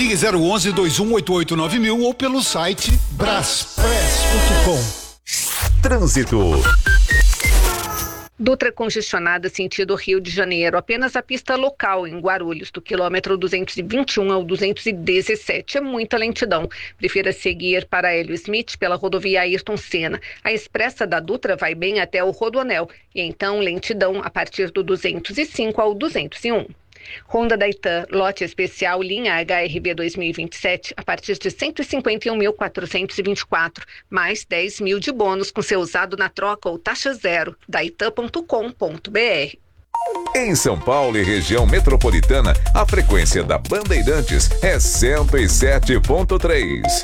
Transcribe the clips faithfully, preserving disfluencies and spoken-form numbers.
Ligue zero onze, dois um oito oito nove mil ou pelo site braspress ponto com. Trânsito. Dutra congestionada sentido Rio de Janeiro, apenas a pista local em Guarulhos, do quilômetro duzentos e vinte e um ao duzentos e dezessete. É muita lentidão. Prefira seguir para Hélio Smith pela rodovia Ayrton Senna. A expressa da Dutra vai bem até o Rodoanel e então lentidão a partir do duzentos e cinco ao duzentos e um. Honda Daitan, lote especial, linha H R V dois mil e vinte e sete, a partir de cento e cinquenta e um mil quatrocentos e vinte e quatro, mais dez mil de bônus com seu usado na troca ou taxa zero. daitan ponto com ponto br. Em São Paulo e região metropolitana, a frequência da Bandeirantes é cento e sete ponto três.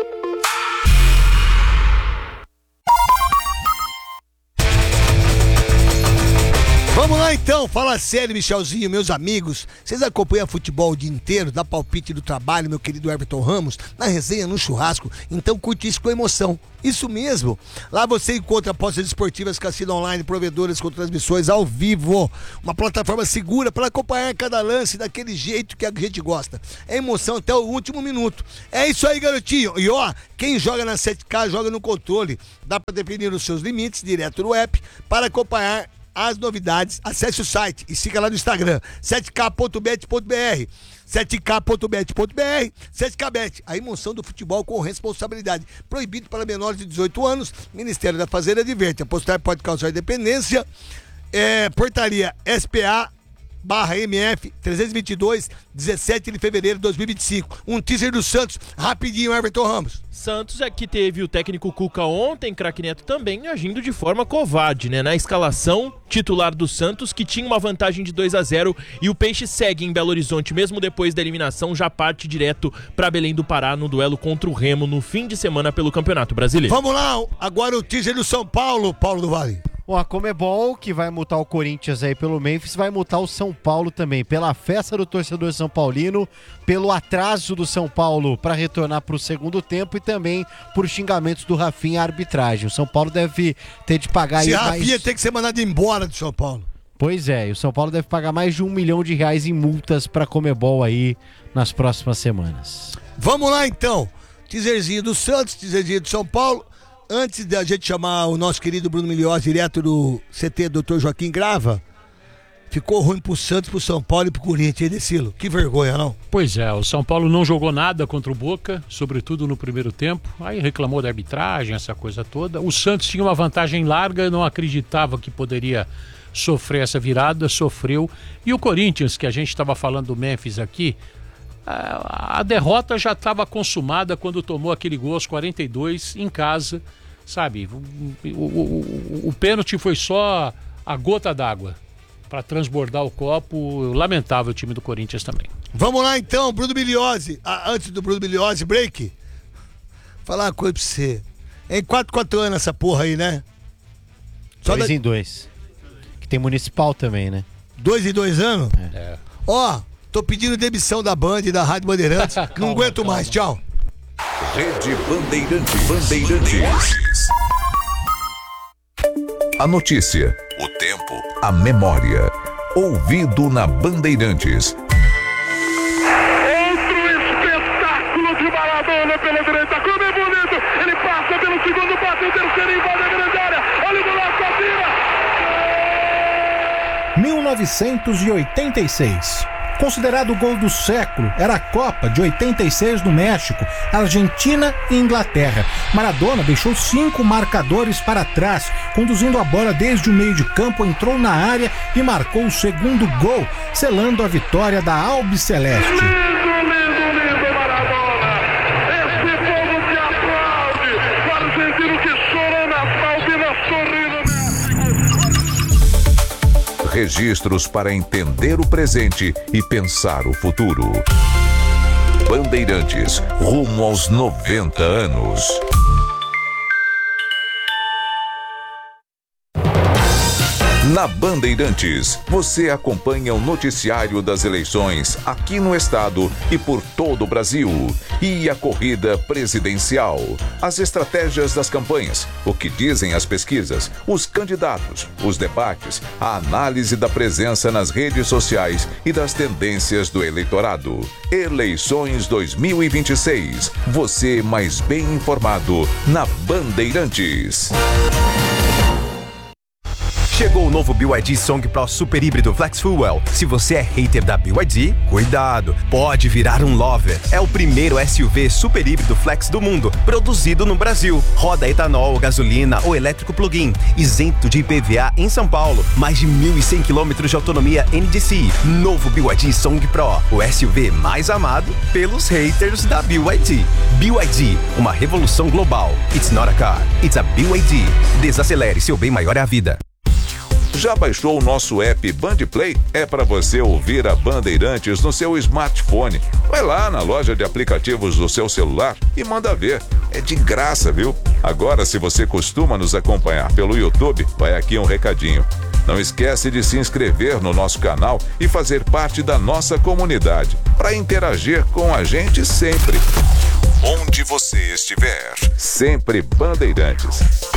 Vamos lá então, fala sério, Michelzinho, meus amigos. Vocês acompanham futebol o dia inteiro, dá palpite do trabalho, meu querido Everton Ramos, na resenha, no churrasco, então curte isso com emoção. Isso mesmo, lá você encontra apostas esportivas, cassino online, provedoras com transmissões ao vivo, uma plataforma segura para acompanhar cada lance daquele jeito que a gente gosta. É emoção até o último minuto. É isso aí, garotinho. E ó, quem joga na sete K joga no controle. Dá para definir os seus limites direto no app para acompanhar as novidades. Acesse o site e siga lá no Instagram, sete k ponto bet ponto br, sete k ponto bet ponto br, sete K Bet, a emoção do futebol com responsabilidade. Proibido para menores de dezoito anos, Ministério da Fazenda adverte, apostar pode causar dependência. É, portaria S P A barra M F trezentos e vinte e dois, dezessete de fevereiro de dois mil e vinte e cinco. Um teaser do Santos, rapidinho, Everton Ramos. Santos é que teve o técnico Cuca ontem, craque Neto também, agindo de forma covarde, né? Na escalação, titular do Santos, que tinha uma vantagem de dois a zero, e o Peixe segue em Belo Horizonte, mesmo depois da eliminação, já parte direto para Belém do Pará no duelo contra o Remo no fim de semana pelo Campeonato Brasileiro. Vamos lá, agora o teaser do São Paulo, Paulo do Vale. Bom, a Conmebol, que vai multar o Corinthians aí pelo Memphis, vai multar o São Paulo também, pela festa do torcedor são paulino, pelo atraso do São Paulo para retornar para o segundo tempo e também por xingamentos do Rafinha à arbitragem. O São Paulo deve ter de pagar... Se aí a Rafinha mais... tem que ser mandado embora do São Paulo. Pois é, e o São Paulo deve pagar mais de um milhão de reais em multas para a Conmebol aí nas próximas semanas. Vamos lá então, teaserzinho do Santos, teaserzinho do São Paulo. Antes da gente chamar o nosso querido Bruno Milhós, direto do C T doutor Joaquim Grava, ficou ruim pro Santos, pro São Paulo e pro Corinthians, hein, Decilo? Que vergonha, não? Pois é, o São Paulo não jogou nada contra o Boca, sobretudo no primeiro tempo, aí reclamou da arbitragem, essa coisa toda. O Santos tinha uma vantagem larga, não acreditava que poderia sofrer essa virada, sofreu. E o Corinthians, que a gente estava falando do Memphis aqui, a, a derrota já estava consumada quando tomou aquele gol aos quarenta e dois em casa, sabe? O, o, o, o pênalti foi só a gota d'água para transbordar o copo. Lamentável o time do Corinthians também. Vamos lá então, Bruno Milhose. Ah, antes do Bruno Milhose, break. Falar uma coisa pra você. Em quatro, quatro anos essa porra aí, né? Só dois da... em dois. Que tem municipal também, né? Dois em dois anos? É. Ó, tô pedindo demissão da Band e da Rádio Bandeirantes. calma, Não aguento calma. mais, tchau. Rede Bandeirantes. Bandeirantes. A notícia, o tempo, a memória. Ouvido na Bandeirantes. Outro espetáculo de Maradona pela direita. Como é bonito! Ele passa pelo segundo, passa o terceiro, invade a grande área. Olha o golaço, atira! mil novecentos e oitenta e seis. Considerado o gol do século, era a Copa de oitenta e seis no México, Argentina e Inglaterra. Maradona deixou cinco marcadores para trás, conduzindo a bola desde o meio de campo, entrou na área e marcou o segundo gol, selando a vitória da Albiceleste. Lindo, lindo, lindo Maradona! Esse povo que aplaude, o argentino que chorou na Albina sorrindo. Registros para entender o presente e pensar o futuro. Bandeirantes, rumo aos noventa anos. Na Bandeirantes, você acompanha o noticiário das eleições aqui no estado e por todo o Brasil. E a corrida presidencial, as estratégias das campanhas, o que dizem as pesquisas, os candidatos, os debates, a análise da presença nas redes sociais e das tendências do eleitorado. Eleições dois mil e vinte e seis. Você mais bem informado na Bandeirantes. Chegou o novo B Y D Song Pro Super Híbrido Flex Fuel. Se você é hater da B Y D, cuidado, pode virar um lover. É o primeiro S U V super híbrido flex do mundo, produzido no Brasil. Roda etanol, gasolina ou elétrico plug-in, isento de I P V A em São Paulo. Mais de mil e cem quilômetros de autonomia N D C. Novo B Y D Song Pro, o S U V mais amado pelos haters da B Y D. B Y D, uma revolução global. It's not a car, it's a B Y D. Desacelere, seu bem maior é a vida. Já baixou o nosso app Bandplay? É para você ouvir a Bandeirantes no seu smartphone. Vai lá na loja de aplicativos do seu celular e manda ver. É de graça, viu? Agora, se você costuma nos acompanhar pelo YouTube, vai aqui um recadinho. Não esquece de se inscrever no nosso canal e fazer parte da nossa comunidade, para interagir com a gente sempre. Onde você estiver, sempre Bandeirantes.